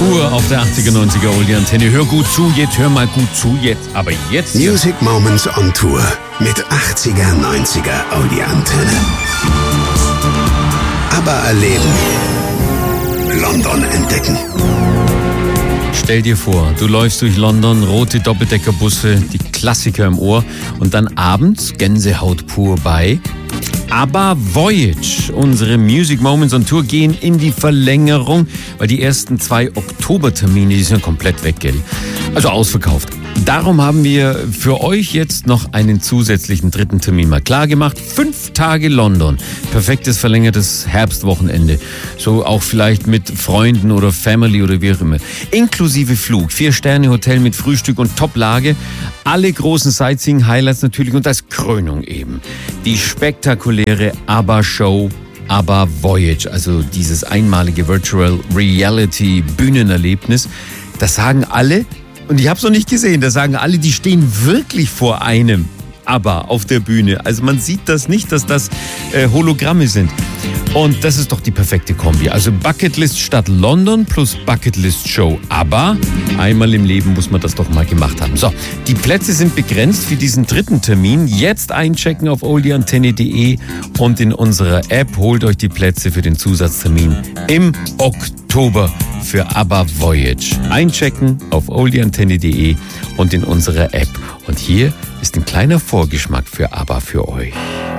Pur auf der 80er, 90er Oldie Antenne. Hör gut zu, jetzt hör mal gut zu, jetzt. Aber jetzt... Music Moments on Tour mit 80er, 90er Oldie Antenne. ABBA erleben. London entdecken. Stell dir vor, du läufst durch London, rote Doppeldeckerbusse, die Klassiker im Ohr und dann abends Gänsehaut pur bei ABBA Voyage. Unsere Music Moments on Tour gehen in die Verlängerung, weil die ersten 2 Oktobertermine, die sind ja komplett weg, gell? Also ausverkauft. Darum haben wir für euch jetzt noch einen zusätzlichen 3. Termin mal klar gemacht. 5 Tage London. Perfektes verlängertes Herbstwochenende. So auch vielleicht mit Freunden oder Family oder wie auch immer. Inklusive Flug, 4-Sterne-Hotel mit Frühstück und Top-Lage. Alle großen Sightseeing-Highlights natürlich und als Krönung eben die spektakuläre ABBA-Show ABBA Voyage. Also dieses einmalige Virtual Reality Bühnenerlebnis. Das sagen alle. Und ich habe es noch nicht gesehen, da sagen alle, die stehen wirklich vor einem ABBA auf der Bühne. Also man sieht das nicht, dass das Hologramme sind. Und das ist doch die perfekte Kombi. Also Bucketlist Stadt London plus Bucketlist Show ABBA. Einmal im Leben muss man das doch mal gemacht haben. So, die Plätze sind begrenzt für diesen 3. Termin. Jetzt einchecken auf oldieantenne.de und in unserer App holt euch die Plätze für den Zusatztermin im Oktober für ABBA Voyage. Einchecken auf oldieantenne.de und in unserer App. Und hier ist ein kleiner Vorgeschmack für ABBA für euch.